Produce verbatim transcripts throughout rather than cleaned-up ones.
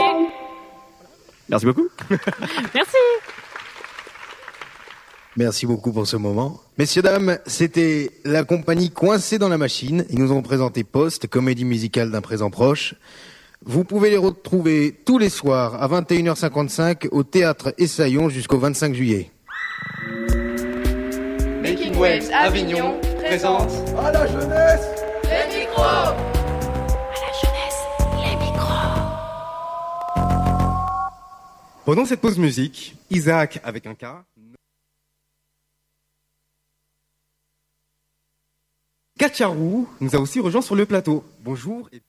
Merci beaucoup. Merci. Merci beaucoup pour ce moment. Messieurs, dames, c'était la compagnie Coincée dans la machine. Ils nous ont présenté Post, comédie musicale d'un présent proche. Vous pouvez les retrouver tous les soirs à vingt et une heures cinquante-cinq au Théâtre Essaillon jusqu'au vingt-cinq juillet. Making Waves Avignon présente à la jeunesse les micros. À la jeunesse, les micros. Pendant cette pause musique, Isaac avec un K. Katcharou nous a aussi rejoint sur le plateau. Bonjour. Et...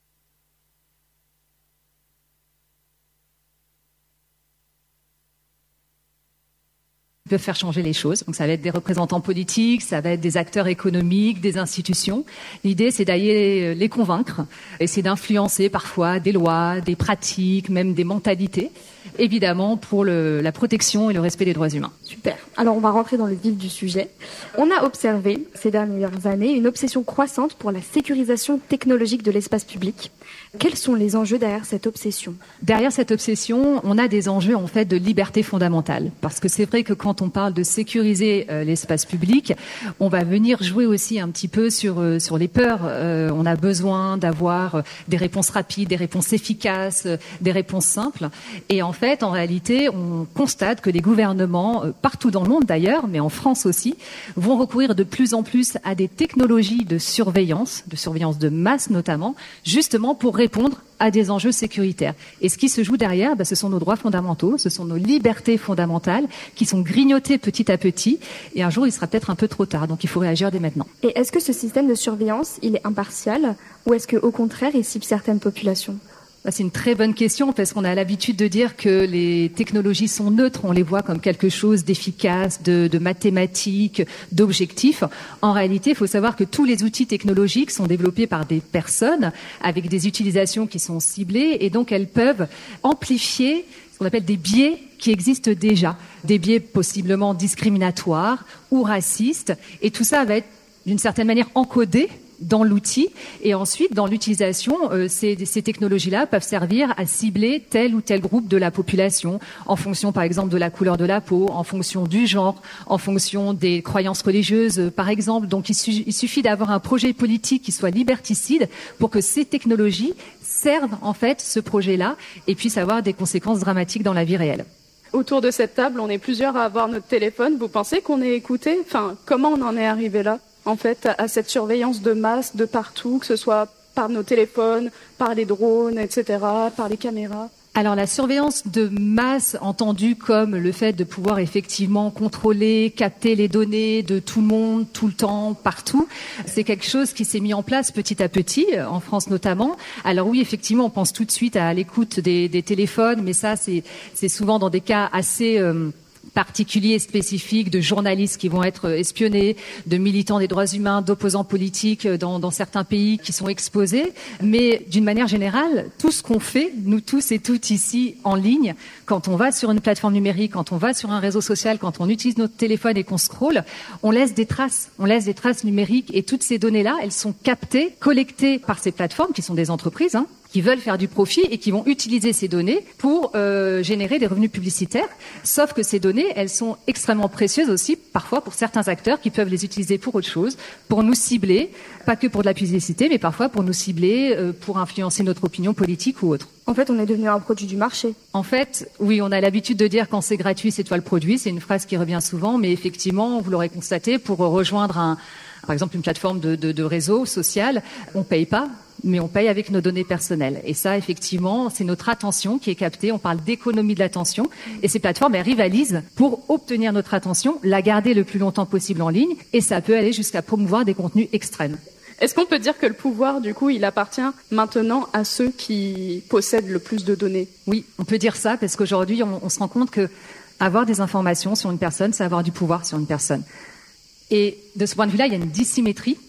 peuvent faire changer les choses. Donc ça va être des représentants politiques, ça va être des acteurs économiques, des institutions. L'idée, c'est d'aller les convaincre, essayer d'influencer parfois des lois, des pratiques, même des mentalités, évidemment pour le, la protection et le respect des droits humains. Super. Alors on va rentrer dans le vif du sujet. On a observé ces dernières années une obsession croissante pour la sécurisation technologique de l'espace public. Quels sont les enjeux derrière cette obsession ? Derrière cette obsession, on a des enjeux en fait de liberté fondamentale. Parce que c'est vrai que quand on parle de sécuriser euh, l'espace public, on va venir jouer aussi un petit peu sur euh, sur les peurs. Euh, on a besoin d'avoir euh, des réponses rapides, des réponses efficaces, euh, des réponses simples. Et en fait, en réalité, on constate que les gouvernements, euh, partout dans le monde d'ailleurs, mais en France aussi, vont recourir de plus en plus à des technologies de surveillance, de surveillance de masse notamment, justement pour répondre à des enjeux sécuritaires. Et ce qui se joue derrière, bah, ce sont nos droits fondamentaux, ce sont nos libertés fondamentales qui sont grignotées petit à petit. Et un jour, il sera peut-être un peu trop tard. Donc, il faut réagir dès maintenant. Et est-ce que ce système de surveillance, il est impartial ou est-ce qu'au contraire, il cible certaines populations ? C'est une très bonne question parce qu'on a l'habitude de dire que les technologies sont neutres, on les voit comme quelque chose d'efficace, de, de mathématique, d'objectif. En réalité, il faut savoir que tous les outils technologiques sont développés par des personnes avec des utilisations qui sont ciblées et donc elles peuvent amplifier ce qu'on appelle des biais qui existent déjà, des biais possiblement discriminatoires ou racistes et tout ça va être d'une certaine manière encodé dans l'outil et ensuite dans l'utilisation, euh, ces, ces technologies-là peuvent servir à cibler tel ou tel groupe de la population en fonction par exemple de la couleur de la peau, en fonction du genre, en fonction des croyances religieuses euh, par exemple. Donc il, su- il suffit d'avoir un projet politique qui soit liberticide pour que ces technologies servent en fait ce projet-là et puissent avoir des conséquences dramatiques dans la vie réelle. Autour de cette table, on est plusieurs à avoir notre téléphone. Vous pensez qu'on est écouté ? Enfin, comment on en est arrivé là ? En fait, à cette surveillance de masse de partout, que ce soit par nos téléphones, par les drones, et cetera, par les caméras. Alors la surveillance de masse entendue comme le fait de pouvoir effectivement contrôler, capter les données de tout le monde, tout le temps, partout, c'est quelque chose qui s'est mis en place petit à petit, en France notamment. Alors oui, effectivement, on pense tout de suite à l'écoute des, des téléphones, mais ça c'est, c'est souvent dans des cas assez... Euh, particuliers spécifiques de journalistes qui vont être espionnés, de militants des droits humains, d'opposants politiques dans, dans certains pays qui sont exposés. Mais d'une manière générale, tout ce qu'on fait, nous tous et toutes ici en ligne, quand on va sur une plateforme numérique, quand on va sur un réseau social, quand on utilise notre téléphone et qu'on scrolle, on laisse des traces, on laisse des traces numériques et toutes ces données-là, elles sont captées, collectées par ces plateformes qui sont des entreprises, hein, qui veulent faire du profit et qui vont utiliser ces données pour euh, générer des revenus publicitaires. Sauf que ces données, elles sont extrêmement précieuses aussi, parfois pour certains acteurs qui peuvent les utiliser pour autre chose, pour nous cibler, pas que pour de la publicité, mais parfois pour nous cibler, euh, pour influencer notre opinion politique ou autre. En fait, on est devenu un produit du marché. En fait, oui, on a l'habitude de dire quand c'est gratuit, c'est toi le produit. C'est une phrase qui revient souvent, mais effectivement, vous l'aurez constaté, pour rejoindre un, par exemple, une plateforme de, de, de réseau social, on paye pas. Mais on paye avec nos données personnelles. Et ça, effectivement, c'est notre attention qui est captée. On parle d'économie de l'attention. Et ces plateformes, elles rivalisent pour obtenir notre attention, la garder le plus longtemps possible en ligne. Et ça peut aller jusqu'à promouvoir des contenus extrêmes. Est-ce qu'on peut dire que le pouvoir, du coup, il appartient maintenant à ceux qui possèdent le plus de données ? Oui, on peut dire ça parce qu'aujourd'hui, on, on se rend compte que avoir des informations sur une personne, c'est avoir du pouvoir sur une personne. Et de ce point de vue-là, il y a une dissymétrie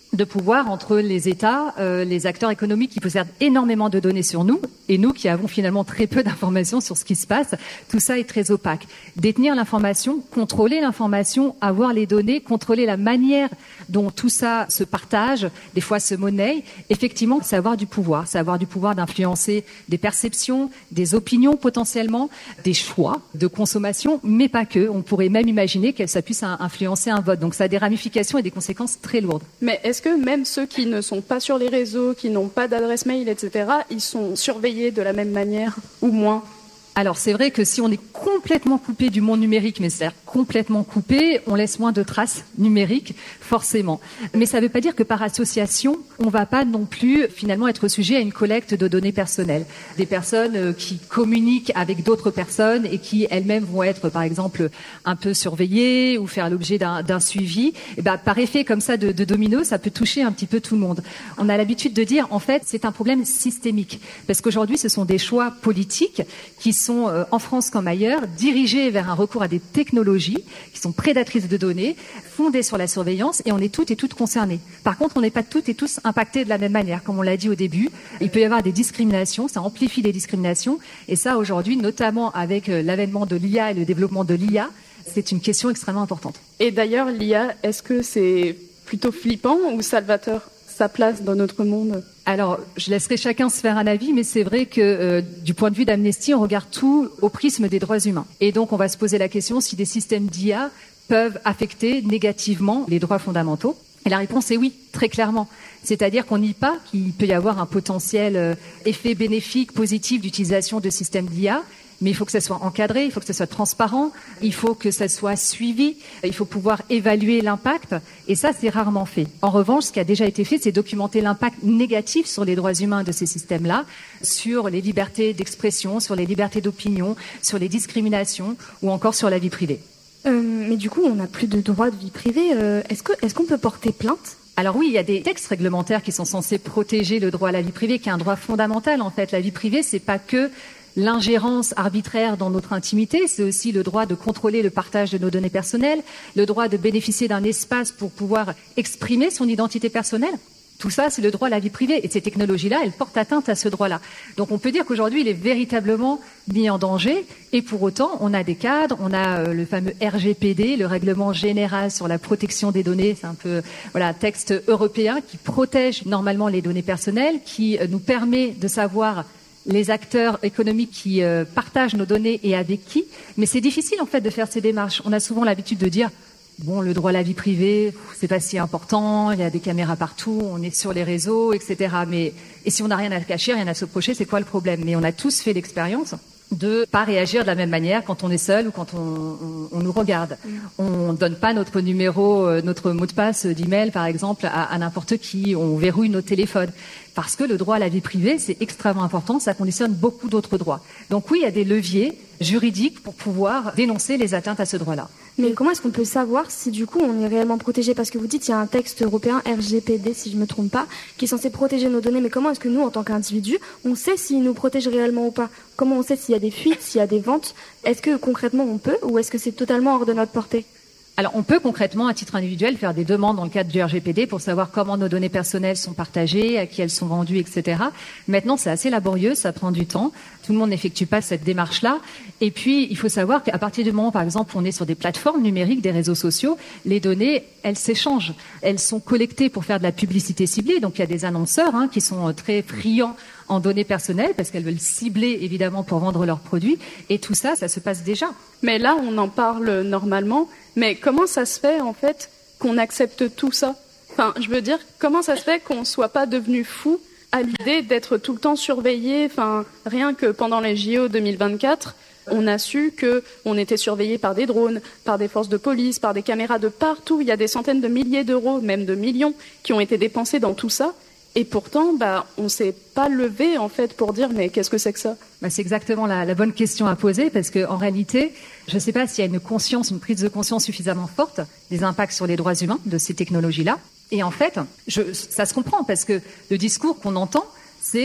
de pouvoir entre les États, euh, les acteurs économiques qui possèdent énormément de données sur nous et nous qui avons finalement très peu d'informations sur ce qui se passe. Tout ça est très opaque. Détenir l'information, contrôler l'information, avoir les données, contrôler la manière dont tout ça se partage, des fois se monnaie, effectivement, c'est avoir du pouvoir. C'est avoir du pouvoir d'influencer des perceptions, des opinions potentiellement, des choix de consommation, mais pas que. On pourrait même imaginer que ça puisse influencer un vote. Donc ça a des ramifications et des conséquences très lourdes. Mais est-ce que même ceux qui ne sont pas sur les réseaux, qui n'ont pas d'adresse mail, et cetera, ils sont surveillés de la même manière ou moins ? Alors c'est vrai que si on est complètement coupé du monde numérique, mais c'est-à-dire complètement coupé, on laisse moins de traces numériques, forcément. Mais ça ne veut pas dire que par association, on ne va pas non plus finalement être sujet à une collecte de données personnelles. Des personnes qui communiquent avec d'autres personnes et qui elles-mêmes vont être par exemple un peu surveillées ou faire l'objet d'un, d'un suivi, et ben, par effet comme ça de, de domino, ça peut toucher un petit peu tout le monde. On a l'habitude de dire en fait c'est un problème systémique, parce qu'aujourd'hui ce sont des choix politiques qui sont sont en France comme ailleurs dirigés vers un recours à des technologies qui sont prédatrices de données, fondées sur la surveillance, et on est toutes et toutes concernées. Par contre, on n'est pas toutes et tous impactés de la même manière, comme on l'a dit au début. Il peut y avoir des discriminations, ça amplifie les discriminations, et ça aujourd'hui, notamment avec l'avènement de l'I A et le développement de l'I A, c'est une question extrêmement importante. Et d'ailleurs, l'I A, est-ce que c'est plutôt flippant ou salvateur, sa place dans notre monde ? Alors, je laisserai chacun se faire un avis, mais c'est vrai que euh, du point de vue d'Amnesty, on regarde tout au prisme des droits humains. Et donc, on va se poser la question si des systèmes d'I A peuvent affecter négativement les droits fondamentaux. Et la réponse est oui, très clairement. C'est-à-dire qu'on nie pas qu'il peut y avoir un potentiel euh, effet bénéfique, positif d'utilisation de systèmes d'I A. Mais il faut que ça soit encadré, il faut que ça soit transparent, il faut que ça soit suivi, il faut pouvoir évaluer l'impact, et ça, c'est rarement fait. En revanche, ce qui a déjà été fait, c'est documenter l'impact négatif sur les droits humains de ces systèmes-là, sur les libertés d'expression, sur les libertés d'opinion, sur les discriminations, ou encore sur la vie privée. Euh, mais du coup, on n'a plus de droit de vie privée. Euh, est-ce que, est-ce qu'on peut porter plainte ? Alors oui, il y a des textes réglementaires qui sont censés protéger le droit à la vie privée, qui est un droit fondamental, en fait. La vie privée, c'est pas que l'ingérence arbitraire dans notre intimité, c'est aussi le droit de contrôler le partage de nos données personnelles, le droit de bénéficier d'un espace pour pouvoir exprimer son identité personnelle. Tout ça, c'est le droit à la vie privée. Et ces technologies-là, elles portent atteinte à ce droit-là. Donc on peut dire qu'aujourd'hui, il est véritablement mis en danger. Et pour autant, on a des cadres, on a euh, le fameux R G P D, le Règlement général sur la protection des données. C'est un peu voilà, un texte européen qui protège normalement les données personnelles, qui euh, nous permet de savoir les acteurs économiques qui euh, partagent nos données et avec qui. Mais c'est difficile en fait de faire ces démarches. On a souvent l'habitude de dire bon, le droit à la vie privée, c'est pas si important, il y a des caméras partout, on est sur les réseaux, et cetera. Mais et si on n'a rien à cacher, rien à se reprocher, c'est quoi le problème ? Mais on a tous fait l'expérience de pas réagir de la même manière quand on est seul ou quand on, on, on nous regarde. On donne pas notre numéro, notre mot de passe d'email, par exemple, à, à n'importe qui. On verrouille nos téléphones. Parce que le droit à la vie privée, c'est extrêmement important, ça conditionne beaucoup d'autres droits. Donc oui, il y a des leviers juridiques pour pouvoir dénoncer les atteintes à ce droit-là. Mais comment est-ce qu'on peut savoir si du coup on est réellement protégé ? Parce que vous dites qu'il y a un texte européen, R G P D si je ne me trompe pas, qui est censé protéger nos données. Mais comment est-ce que nous, en tant qu'individus, on sait s'il nous protège réellement ou pas ? Comment on sait s'il y a des fuites, s'il y a des ventes ? Est-ce que concrètement on peut ou est-ce que c'est totalement hors de notre portée ? Alors, on peut concrètement, à titre individuel, faire des demandes dans le cadre du R G P D pour savoir comment nos données personnelles sont partagées, à qui elles sont vendues, et cetera. Maintenant, c'est assez laborieux, ça prend du temps. Tout le monde n'effectue pas cette démarche-là. Et puis, il faut savoir qu'à partir du moment, par exemple, où on est sur des plateformes numériques, des réseaux sociaux, les données, elles s'échangent. Elles sont collectées pour faire de la publicité ciblée. Donc, il y a des annonceurs hein, qui sont très friands en données personnelles parce qu'elles veulent cibler, évidemment, pour vendre leurs produits. Et tout ça, ça se passe déjà. Mais là, on en parle normalement. Mais comment ça se fait, en fait, qu'on accepte tout ça ? Enfin, je veux dire, comment ça se fait qu'on ne soit pas devenu fou à l'idée d'être tout le temps surveillé ? Enfin, rien que pendant les J O deux mille vingt-quatre, on a su qu'on était surveillé par des drones, par des forces de police, par des caméras de partout. Il y a des centaines de milliers d'euros, même de millions, qui ont été dépensés dans tout ça. Et pourtant, bah, on ne s'est pas levé, en fait, pour dire, mais qu'est-ce que c'est que ça ? Bah, c'est exactement la, la bonne question à poser, parce qu'en réalité, je ne sais pas s'il y a une conscience, une prise de conscience suffisamment forte des impacts sur les droits humains de ces technologies-là. Et en fait, je, ça se comprend, parce que le discours qu'on entend, c'est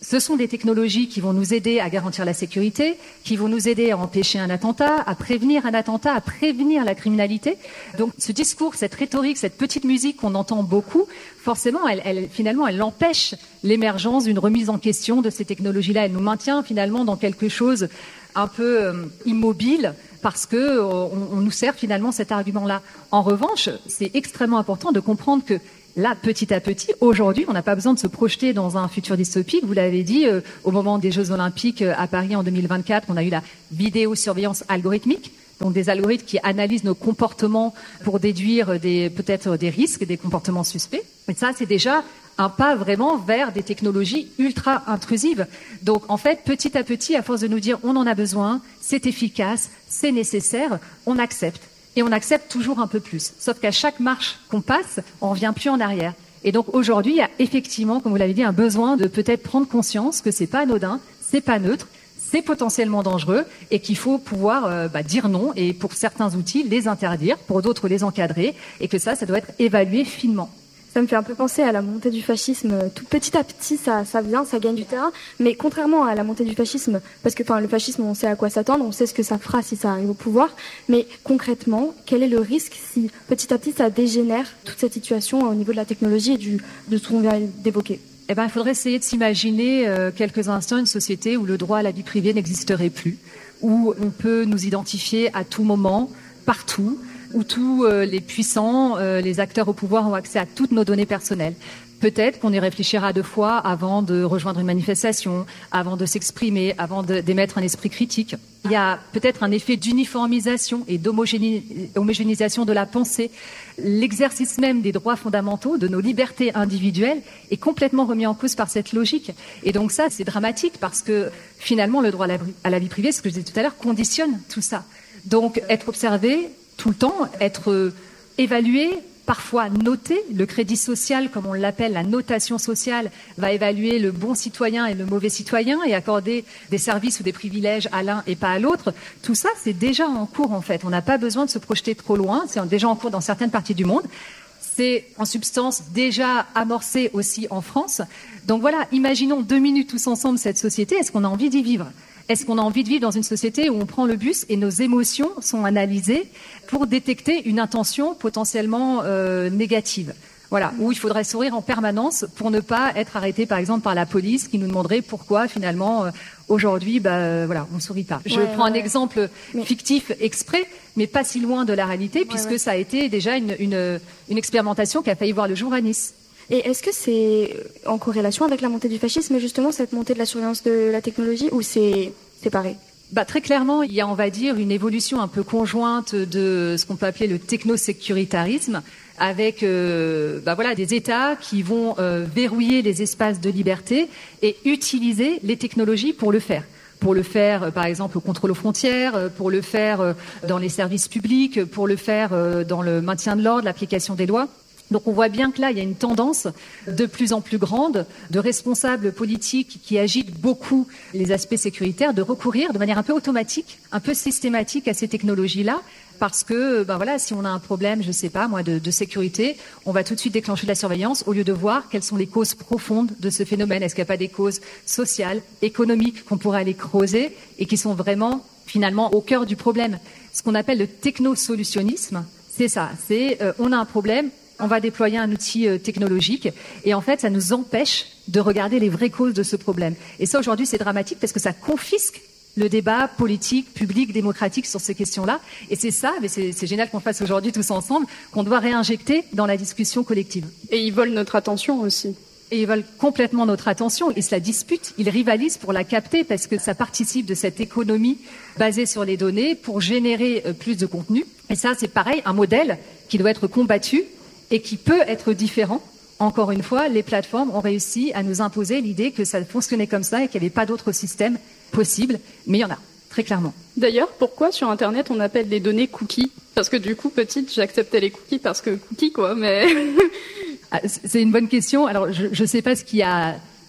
Ce sont des technologies qui vont nous aider à garantir la sécurité, qui vont nous aider à empêcher un attentat, à prévenir un attentat, à prévenir la criminalité. Donc ce discours, cette rhétorique, cette petite musique qu'on entend beaucoup, forcément, elle, elle, finalement, elle empêche l'émergence d'une remise en question de ces technologies-là. Elle nous maintient finalement dans quelque chose un peu euh, immobile parce que euh, on, on nous sert finalement cet argument-là. En revanche, c'est extrêmement important de comprendre que là, petit à petit, aujourd'hui, on n'a pas besoin de se projeter dans un futur dystopique. Vous l'avez dit, euh, au moment des Jeux Olympiques euh, à Paris en deux mille vingt-quatre, on a eu la vidéosurveillance algorithmique, donc des algorithmes qui analysent nos comportements pour déduire des, peut-être des risques, des comportements suspects. Mais ça, c'est déjà un pas vraiment vers des technologies ultra intrusives. Donc, en fait, petit à petit, à force de nous dire on en a besoin, c'est efficace, c'est nécessaire, on accepte. Et on accepte toujours un peu plus. Sauf qu'à chaque marche qu'on passe, on revient plus en arrière. Et donc aujourd'hui, il y a effectivement, comme vous l'avez dit, un besoin de peut-être prendre conscience que c'est pas anodin, c'est pas neutre, c'est potentiellement dangereux et qu'il faut pouvoir euh, bah, dire non et pour certains outils les interdire, pour d'autres les encadrer et que ça, ça doit être évalué finement. Ça me fait un peu penser à la montée du fascisme. Tout petit à petit, ça, ça vient, ça gagne du terrain. Mais contrairement à la montée du fascisme, parce que enfin, le fascisme, on sait à quoi s'attendre, on sait ce que ça fera si ça arrive au pouvoir. Mais concrètement, quel est le risque si petit à petit ça dégénère toute cette situation au niveau de la technologie et du, de ce qu'on vient d'évoquer? Eh ben, il faudrait essayer de s'imaginer euh, quelques instants une société où le droit à la vie privée n'existerait plus, où on peut nous identifier à tout moment, partout, où tous euh, les puissants, euh, les acteurs au pouvoir ont accès à toutes nos données personnelles. Peut-être qu'on y réfléchira deux fois avant de rejoindre une manifestation, avant de s'exprimer, avant de, d'émettre un esprit critique. Il y a peut-être un effet d'uniformisation et d'homogénéisation de la pensée. L'exercice même des droits fondamentaux, de nos libertés individuelles, est complètement remis en cause par cette logique. Et donc ça, c'est dramatique parce que finalement, le droit à la, à la vie privée, ce que je disais tout à l'heure, conditionne tout ça. Donc être observé tout le temps, être euh, évalué, parfois noté. Le crédit social, comme on l'appelle, la notation sociale, va évaluer le bon citoyen et le mauvais citoyen et accorder des services ou des privilèges à l'un et pas à l'autre. Tout ça, c'est déjà en cours en fait. On n'a pas besoin de se projeter trop loin. C'est déjà en cours dans certaines parties du monde. C'est en substance déjà amorcé aussi en France. Donc voilà, imaginons deux minutes tous ensemble cette société. Est-ce qu'on a envie d'y vivre ? Est-ce qu'on a envie de vivre dans une société où on prend le bus et nos émotions sont analysées pour détecter une intention potentiellement euh, négative ? Voilà, où il faudrait sourire en permanence pour ne pas être arrêté, par exemple, par la police qui nous demanderait pourquoi, finalement, euh, aujourd'hui, bah, euh, voilà, on ne sourit pas. Je ouais, prends ouais. un exemple mais... fictif exprès, mais pas si loin de la réalité, ouais, puisque ouais. ça a été déjà une, une, une expérimentation qui a failli voir le jour à Nice. Et est-ce que c'est en corrélation avec la montée du fascisme, justement, cette montée de la surveillance de la technologie, ou c'est séparé ? Bah, très clairement, il y a, on va dire, une évolution un peu conjointe de ce qu'on peut appeler le technosécuritarisme, avec euh, bah voilà, des États qui vont euh, verrouiller les espaces de liberté et utiliser les technologies pour le faire. Pour le faire, euh, par exemple, au contrôle aux frontières, euh, pour le faire euh, dans les services publics, pour le faire euh, dans le maintien de l'ordre, l'application des lois. Donc on voit bien que là, il y a une tendance de plus en plus grande de responsables politiques qui agitent beaucoup les aspects sécuritaires de recourir de manière un peu automatique, un peu systématique à ces technologies-là, parce que ben voilà, si on a un problème, je sais pas moi, de, de sécurité, on va tout de suite déclencher de la surveillance au lieu de voir quelles sont les causes profondes de ce phénomène. Est-ce qu'il n'y a pas des causes sociales, économiques qu'on pourrait aller creuser et qui sont vraiment finalement au cœur du problème ? Ce qu'on appelle le technosolutionnisme, c'est ça, c'est euh, on a un problème, on va déployer un outil euh, technologique et en fait, ça nous empêche de regarder les vraies causes de ce problème. Et ça, aujourd'hui, c'est dramatique parce que ça confisque le débat politique, public, démocratique sur ces questions-là. Et c'est ça, mais c'est, c'est génial qu'on le fasse aujourd'hui tous ensemble, qu'on doit réinjecter dans la discussion collective. Et ils volent notre attention aussi. Et ils veulent complètement notre attention. Ils se la disputent, ils rivalisent pour la capter parce que ça participe de cette économie basée sur les données pour générer euh, plus de contenu. Et ça, c'est pareil, un modèle qui doit être combattu et qui peut être différent. Encore une fois, les plateformes ont réussi à nous imposer l'idée que ça fonctionnait comme ça et qu'il n'y avait pas d'autre système possible, mais il y en a, très clairement. D'ailleurs, pourquoi sur Internet on appelle les données cookies ? Parce que du coup, petite, j'acceptais les cookies parce que cookies, quoi, mais... ah, c'est une bonne question. Alors, je ne sais pas ce qui a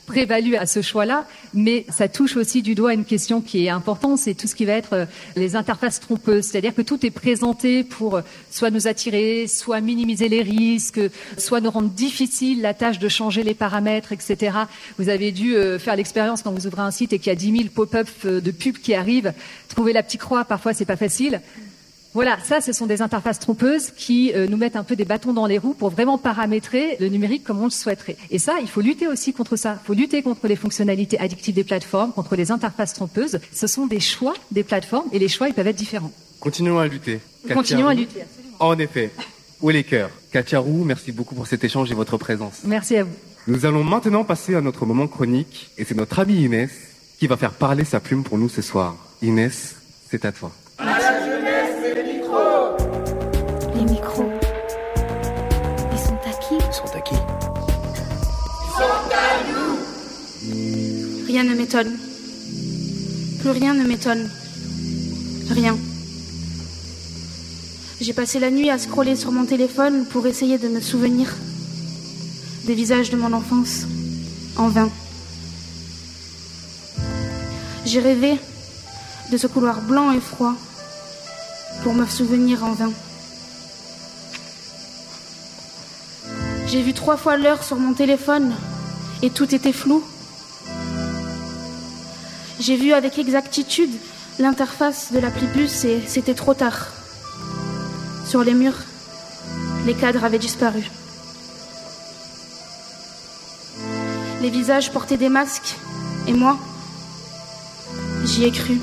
prévalu à ce choix-là, mais ça touche aussi du doigt une question qui est importante, c'est tout ce qui va être les interfaces trompeuses. C'est-à-dire que tout est présenté pour soit nous attirer, soit minimiser les risques, soit nous rendre difficile la tâche de changer les paramètres, et cetera. Vous avez dû faire l'expérience quand vous ouvrez un site et qu'il y a dix mille pop-up de pubs qui arrivent. Trouver la petite croix, parfois, c'est pas facile. Voilà, ça, ce sont des interfaces trompeuses qui euh, nous mettent un peu des bâtons dans les roues pour vraiment paramétrer le numérique comme on le souhaiterait. Et ça, il faut lutter aussi contre ça. Il faut lutter contre les fonctionnalités addictives des plateformes, contre les interfaces trompeuses. Ce sont des choix des plateformes et les choix, ils peuvent être différents. Continuons à lutter. Continuons à lutter. Absolument. En effet. Où est les cœurs? Katia Roux, merci beaucoup pour cet échange et votre présence. Merci à vous. Nous allons maintenant passer à notre moment chronique et c'est notre amie Inès qui va faire parler sa plume pour nous ce soir. Inès, c'est à toi. Les micros. Ils sont à qui? Ils sont à qui? Rien ne m'étonne. Plus rien ne m'étonne. Rien. J'ai passé la nuit à scroller sur mon téléphone pour essayer de me souvenir des visages de mon enfance. En vain. J'ai rêvé de ce couloir blanc et froid pour me souvenir en vain. J'ai vu trois fois l'heure sur mon téléphone et tout était flou. J'ai vu avec exactitude l'interface de l'appli Bus et c'était trop tard. Sur les murs, les cadres avaient disparu. Les visages portaient des masques et moi, j'y ai cru.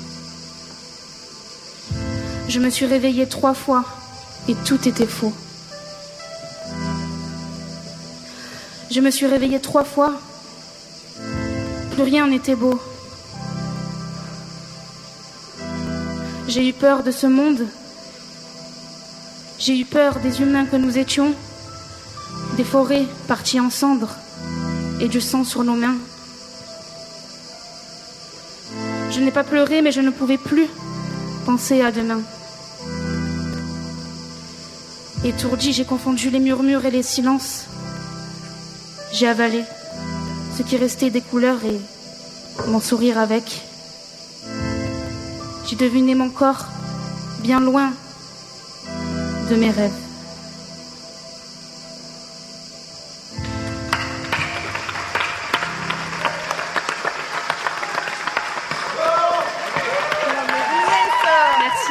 Je me suis réveillée trois fois et tout était faux. Je me suis réveillée trois fois. Plus rien n'était beau. J'ai eu peur de ce monde. J'ai eu peur des humains que nous étions, des forêts parties en cendres et du sang sur nos mains. Je n'ai pas pleuré, mais je ne pouvais plus penser à demain. Étourdie, j'ai confondu les murmures et les silences. J'ai avalé ce qui restait des couleurs et mon sourire avec. J'ai deviné mon corps bien loin de mes rêves. Merci.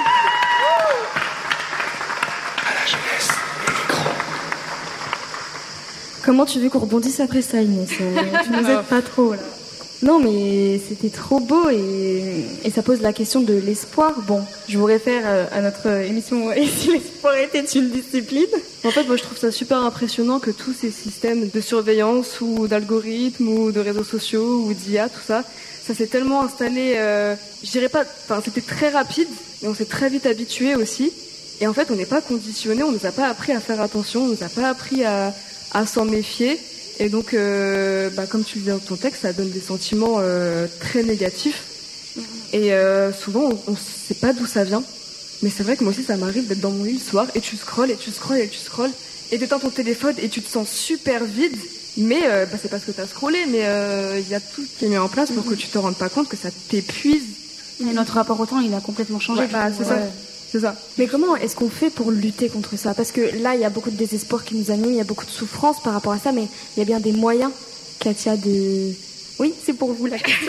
Comment tu veux qu'on rebondisse après ça, Inès? Euh, Tu nous aides pas trop, là. Non, mais c'était trop beau et, et ça pose la question de l'espoir. Bon, je vous réfère à notre émission « Et si l'espoir était une discipline ?» En fait, moi, je trouve ça super impressionnant que tous ces systèmes de surveillance ou d'algorithmes ou de réseaux sociaux ou d'I A, tout ça, ça s'est tellement installé, euh, je dirais pas, enfin, c'était très rapide et on s'est très vite habitué aussi. Et en fait, on n'est pas conditionné, on nous a pas appris à faire attention, on nous a pas appris à, à s'en méfier. Et donc, euh, bah, comme tu le dis dans ton texte, ça donne des sentiments euh, très négatifs. Et euh, souvent, on ne sait pas d'où ça vient. Mais c'est vrai que moi aussi, ça m'arrive d'être dans mon lit le soir, et tu scrolles, et tu scrolles, et tu scrolles, et t'éteins ton téléphone, et tu te sens super vide. Mais euh, bah, c'est parce que t'as scrollé, mais il euh, y a tout qui est mis en place pour que tu te rendes pas compte que ça t'épuise. Et notre rapport au temps, il a complètement changé. Ouais, bah, c'est ouais. ça. C'est ça. Mais comment est-ce qu'on fait pour lutter contre ça? Parce que là, il y a beaucoup de désespoir qui nous anime, il y a beaucoup de souffrance par rapport à ça, mais il y a bien des moyens, Katia, de... Oui, c'est pour vous la question.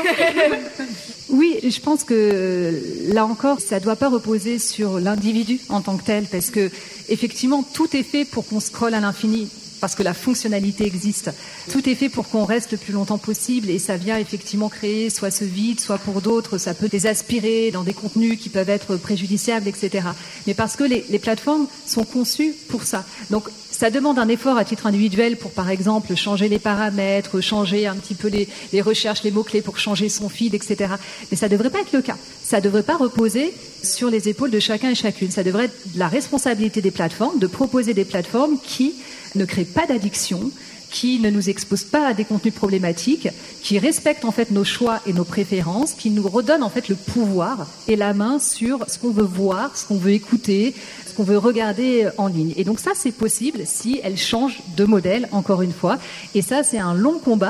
Oui, je pense que là encore, ça ne doit pas reposer sur l'individu en tant que tel, parce que effectivement, tout est fait pour qu'on scrolle à l'infini. Parce que la fonctionnalité existe. Tout est fait pour qu'on reste le plus longtemps possible et ça vient effectivement créer soit ce vide, soit pour d'autres, ça peut les aspirer dans des contenus qui peuvent être préjudiciables, et cetera. Mais parce que les, les plateformes sont conçues pour ça. Donc, ça demande un effort à titre individuel pour, par exemple, changer les paramètres, changer un petit peu les, les recherches, les mots-clés pour changer son feed, et cetera. Mais ça ne devrait pas être le cas. Ça ne devrait pas reposer sur les épaules de chacun et chacune. Ça devrait être la responsabilité des plateformes de proposer des plateformes qui ne créent pas d'addiction, qui ne nous exposent pas à des contenus problématiques, qui respectent en fait nos choix et nos préférences, qui nous redonnent en fait le pouvoir et la main sur ce qu'on veut voir, ce qu'on veut écouter, ce qu'on veut regarder en ligne. Et donc ça, c'est possible si elles changent de modèle, encore une fois. Et ça, c'est un long combat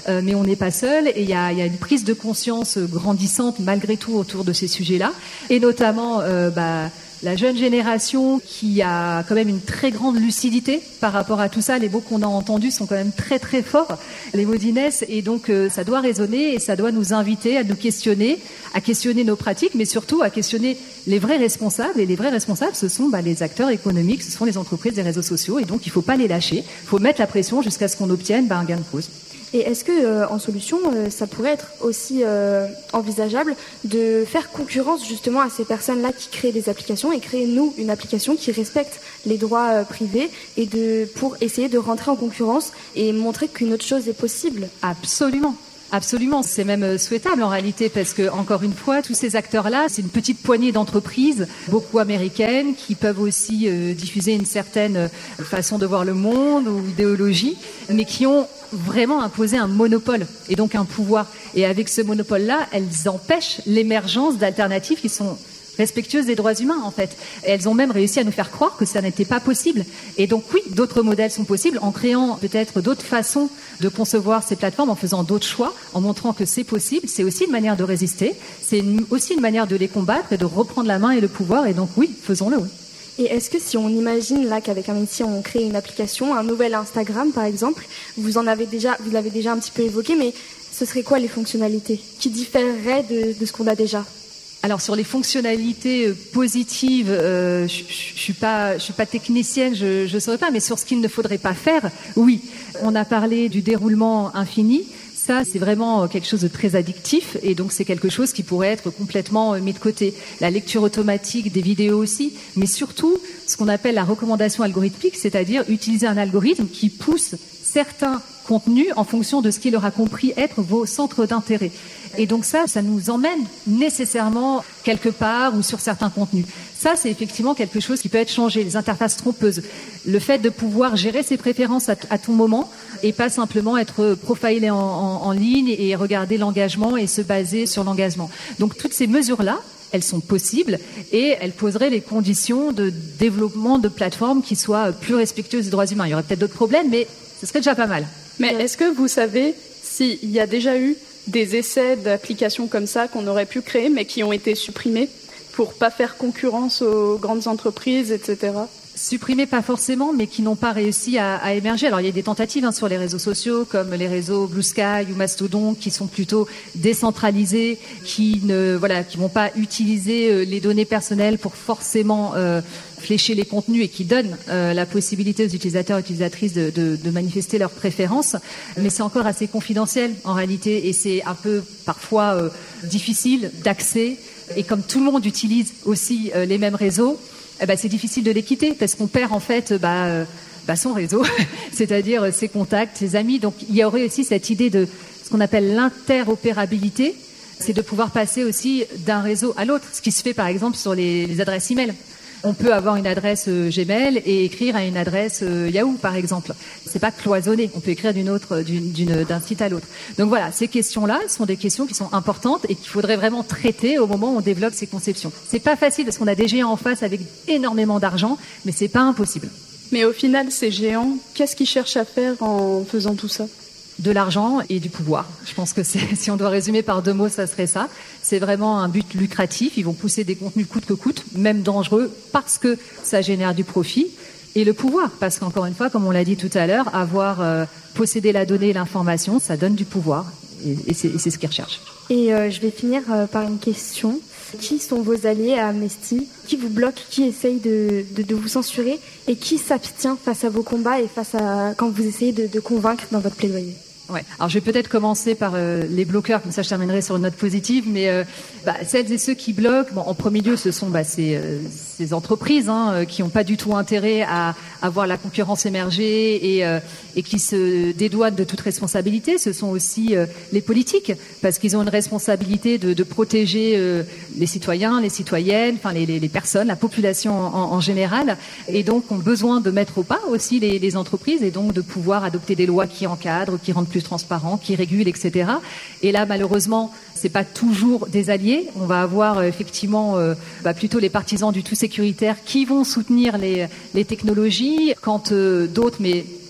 euh, mais on n'est pas seul, et il y a, y a une prise de conscience grandissante malgré tout autour de ces sujets-là, et notamment euh, bah, la jeune génération qui a quand même une très grande lucidité par rapport à tout ça. Les mots qu'on a entendus sont quand même très très forts, les mots d'Inès, et donc euh, ça doit résonner et ça doit nous inviter à nous questionner, à questionner nos pratiques, mais surtout à questionner les vrais responsables. Et les vrais responsables, ce sont bah, les acteurs économiques, ce sont les entreprises des réseaux sociaux, et donc il ne faut pas les lâcher, il faut mettre la pression jusqu'à ce qu'on obtienne bah, un gain de cause. Et est-ce que, euh, en solution, euh, ça pourrait être aussi euh, envisageable de faire concurrence justement à ces personnes-là qui créent des applications et créer, nous, une application qui respecte les droits euh, privés et de, pour essayer de rentrer en concurrence et montrer qu'une autre chose est possible? Absolument. Absolument, c'est même souhaitable en réalité, parce que encore une fois, tous ces acteurs-là, c'est une petite poignée d'entreprises, beaucoup américaines, qui peuvent aussi euh, diffuser une certaine façon de voir le monde ou idéologie, mais qui ont vraiment imposé un monopole et donc un pouvoir. Et avec ce monopole-là, elles empêchent l'émergence d'alternatives qui sont respectueuses des droits humains, en fait. Et elles ont même réussi à nous faire croire que ça n'était pas possible. Et donc oui, d'autres modèles sont possibles en créant peut-être d'autres façons de concevoir ces plateformes, en faisant d'autres choix, en montrant que c'est possible. C'est aussi une manière de résister, c'est une, aussi une manière de les combattre et de reprendre la main et le pouvoir. Et donc oui, faisons-le. Oui. Et est-ce que si on imagine là qu'avec un métier on crée une application, un nouvel Instagram par exemple, vous en avez déjà, vous l'avez déjà un petit peu évoqué, mais ce serait quoi les fonctionnalités qui différeraient de, de ce qu'on a déjà? Alors sur les fonctionnalités positives, euh, je, je suis pas, je suis pas technicienne, je, je saurais pas, mais sur ce qu'il ne faudrait pas faire, oui. On a parlé du déroulement infini. Ça, c'est vraiment quelque chose de très addictif, et donc c'est quelque chose qui pourrait être complètement mis de côté. La lecture automatique des vidéos aussi, mais surtout ce qu'on appelle la recommandation algorithmique, c'est-à-dire utiliser un algorithme qui pousse certains contenus en fonction de ce qu'il aura compris être vos centres d'intérêt. Et donc ça, ça nous emmène nécessairement quelque part ou sur certains contenus. Ça, c'est effectivement quelque chose qui peut être changé, les interfaces trompeuses. Le fait de pouvoir gérer ses préférences à, t- à ton moment et pas simplement être profilé en, en, en ligne et regarder l'engagement et se baser sur l'engagement. Donc toutes ces mesures-là, elles sont possibles et elles poseraient les conditions de développement de plateformes qui soient plus respectueuses des droits humains. Il y aurait peut-être d'autres problèmes, mais ce serait déjà pas mal. Mais est-ce que vous savez s'il y a déjà eu des essais d'applications comme ça qu'on aurait pu créer mais qui ont été supprimés pour pas faire concurrence aux grandes entreprises, et cetera? Supprimés pas forcément, mais qui n'ont pas réussi à, à émerger. Alors il y a des tentatives hein, sur les réseaux sociaux, comme les réseaux Blue Sky ou Mastodon, qui sont plutôt décentralisés, qui ne voilà, qui vont pas utiliser euh, les données personnelles pour forcément euh, flécher les contenus et qui donnent euh, la possibilité aux utilisateurs et utilisatrices de, de, de manifester leurs préférences. Mais c'est encore assez confidentiel en réalité, et c'est un peu parfois euh, difficile d'accès. Et comme tout le monde utilise aussi euh, les mêmes réseaux, eh ben, c'est difficile de les quitter parce qu'on perd en fait bah, euh, bah, son réseau, c'est-à-dire ses contacts, ses amis. Donc il y aurait aussi cette idée de ce qu'on appelle l'interopérabilité, c'est de pouvoir passer aussi d'un réseau à l'autre, ce qui se fait par exemple sur les, les adresses e-mail. On peut avoir une adresse euh, Gmail et écrire à une adresse euh, Yahoo, par exemple. C'est pas cloisonné. On peut écrire d'une autre, d'une, d'une, d'un site à l'autre. Donc voilà, ces questions-là sont des questions qui sont importantes et qu'il faudrait vraiment traiter au moment où on développe ces conceptions. C'est pas facile parce qu'on a des géants en face avec énormément d'argent, mais c'est pas impossible. Mais au final, ces géants, qu'est-ce qu'ils cherchent à faire en faisant tout ça? De l'argent et du pouvoir. Je pense que c'est, si on doit résumer par deux mots, ça serait ça. C'est vraiment un but lucratif. Ils vont pousser des contenus coûte que coûte, même dangereux, parce que ça génère du profit. Et le pouvoir, parce qu'encore une fois, comme on l'a dit tout à l'heure, avoir euh, possédé la donnée et l'information, ça donne du pouvoir. Et, et, c'est, et c'est ce qu'ils recherchent. Et euh, je vais finir euh, par une question. Qui sont vos alliés à Amnesty? Qui vous bloque? Qui essaye de, de, de vous censurer? Et qui s'abstient face à vos combats et face à quand vous essayez de, de convaincre dans votre plaidoyer? Ouais. Alors je vais peut-être commencer par euh, les bloqueurs, comme ça je terminerai sur une note positive, mais euh, bah, celles et ceux qui bloquent, bon, en premier lieu ce sont bah, ces, euh, ces entreprises hein, qui n'ont pas du tout intérêt à, à voir la concurrence émerger et, euh, et qui se dédouanent de toute responsabilité. Ce sont aussi euh, les politiques, parce qu'ils ont une responsabilité de, de protéger euh, les citoyens, les citoyennes, enfin les, les, les personnes, la population en, en général, et donc ont besoin de mettre au pas aussi les, les entreprises et donc de pouvoir adopter des lois qui encadrent, qui rendent plus transparent, qui régule, et cetera. Et là, malheureusement, c'est pas toujours des alliés. On va avoir euh, effectivement euh, bah, plutôt les partisans du tout sécuritaire qui vont soutenir les, les technologies, quand euh, d'autres, mais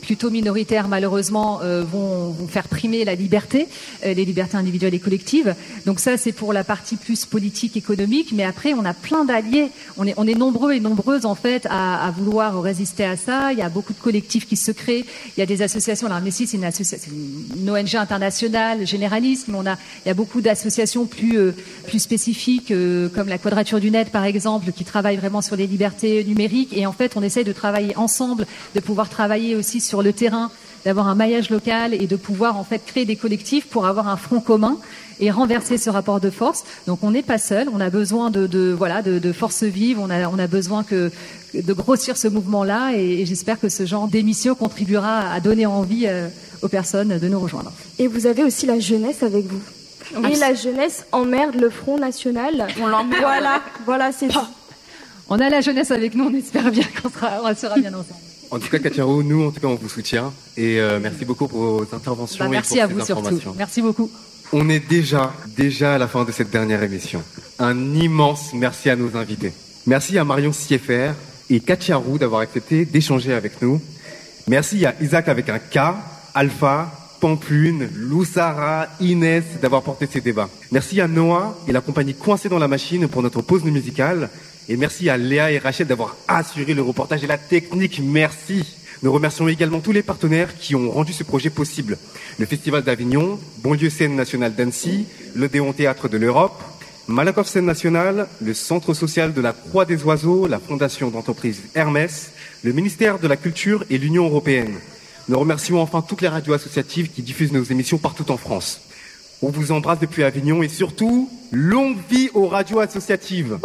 plutôt minoritaires malheureusement euh, vont, vont faire primer la liberté, euh, les libertés individuelles et collectives. Donc ça c'est pour la partie plus politique, économique, mais après on a plein d'alliés, on est, on est nombreux et nombreuses en fait à, à vouloir résister à ça. Il y a beaucoup de collectifs qui se créent, il y a des associations, alors Messi c'est une association, une O N G internationale, généraliste, mais on a, il y a beaucoup d'associations plus, euh, plus spécifiques euh, comme la Quadrature du Net par exemple, qui travaillent vraiment sur les libertés numériques, et en fait on essaye de travailler ensemble, de pouvoir travailler aussi sur le terrain, d'avoir un maillage local et de pouvoir en fait créer des collectifs pour avoir un front commun et renverser ce rapport de force. Donc on n'est pas seul, on a besoin de, de voilà de, de forces vives, on a on a besoin que de grossir ce mouvement-là, et, et j'espère que ce genre d'émission contribuera à donner envie euh, aux personnes de nous rejoindre. Et vous avez aussi la jeunesse avec vous. Oui. Et la jeunesse emmerde le Front National. On l'emmerde. Voilà, voilà, c'est tout. On a la jeunesse avec nous, on espère bien qu'on sera, on sera bien ensemble. En tout cas, Katia Roux, nous, en tout cas, on vous soutient. Et euh, merci beaucoup pour vos interventions Bah, merci et pour à ces vous informations. surtout. Merci beaucoup. On est déjà, déjà à la fin de cette dernière émission. Un immense merci à nos invités. Merci à Marion Sieffert et Katia Roux d'avoir accepté d'échanger avec nous. Merci à Isaac avec un K, Alpha, Pamplune, Loussara, Inès d'avoir porté ces débats. Merci à Noah et la compagnie Coincée dans la Machine pour notre pause musicale. Et merci à Léa et Rachel d'avoir assuré le reportage et la technique. Merci. Nous remercions également tous les partenaires qui ont rendu ce projet possible. Le Festival d'Avignon, Bonlieu Scène Nationale d'Annecy, l'Odéon Théâtre de l'Europe, Malakoff Scène Nationale, le Centre Social de la Croix des Oiseaux, la Fondation d'entreprise Hermès, le ministère de la Culture et l'Union Européenne. Nous remercions enfin toutes les radios associatives qui diffusent nos émissions partout en France. On vous embrasse depuis Avignon et surtout, longue vie aux radios associatives.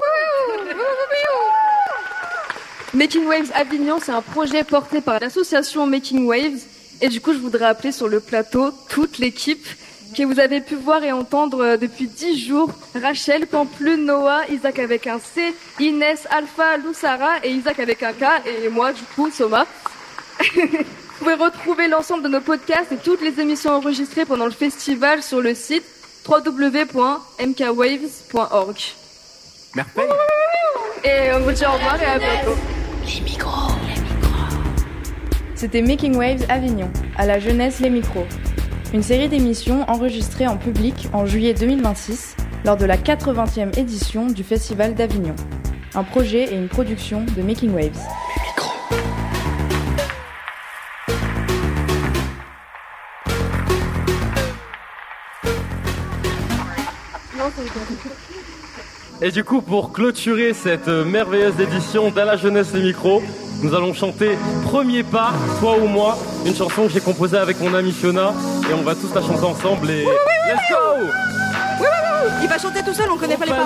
Making Waves Avignon, c'est un projet porté par l'association Making Waves. Et du coup, je voudrais appeler sur le plateau toute l'équipe que vous avez pu voir et entendre depuis dix jours. Rachel, Pamplune, Noah, Isaac avec un C, Inès, Alpha, Loussara et Isaac avec un K. Et moi, du coup, Soma. Vous pouvez retrouver l'ensemble de nos podcasts et toutes les émissions enregistrées pendant le festival sur le site w w w point m k waves point org. Merci. Et on vous dit au revoir et à bientôt. Les micros, les micros. C'était Making Waves Avignon, à la jeunesse les micros. Une série d'émissions enregistrées en public en juillet deux mille vingt-six lors de la quatre-vingtième édition du Festival d'Avignon. Un projet et une production de Making Waves. Les micros. Et du coup, pour clôturer cette merveilleuse édition d'À la jeunesse les micros, nous allons chanter Premier pas, toi ou moi, une chanson que j'ai composée avec mon ami Fiona, et on va tous la chanter ensemble et let's go! Il va chanter tout seul, on connaît pas les paroles.